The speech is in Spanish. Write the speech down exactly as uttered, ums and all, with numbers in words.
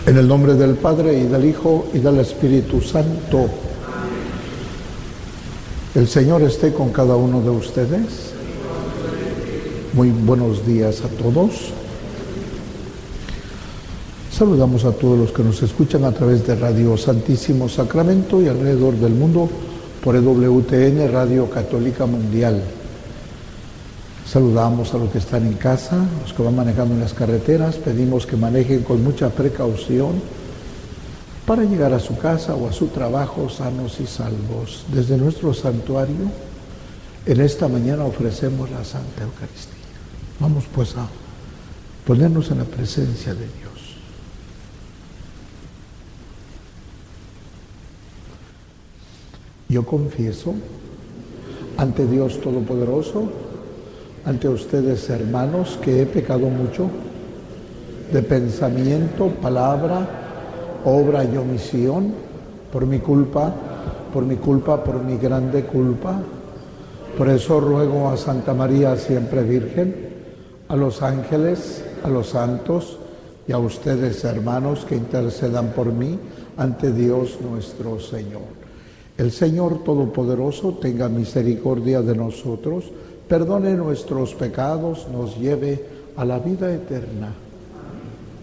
En el nombre del Padre, y del Hijo, y del Espíritu Santo. El Señor esté con cada uno de ustedes. Muy buenos días a todos. Saludamos a todos los que nos escuchan a través de Radio Santísimo Sacramento y alrededor del mundo por E W T N, Radio Católica Mundial. Saludamos a los que están en casa, los que van manejando en las carreteras. Pedimos que manejen con mucha precaución para llegar a su casa o a su trabajo sanos y salvos. Desde nuestro santuario, en esta mañana ofrecemos la Santa Eucaristía. Vamos pues a ponernos en la presencia de Dios. Yo confieso ante Dios Todopoderoso, ante ustedes, hermanos, que he pecado mucho de pensamiento, palabra, obra y omisión, por mi culpa, por mi culpa, por mi grande culpa. Por eso ruego a Santa María, siempre Virgen, a los ángeles, a los santos y a ustedes, hermanos, que intercedan por mí ante Dios nuestro Señor. El Señor Todopoderoso tenga misericordia de nosotros, perdone nuestros pecados, nos lleve a la vida eterna.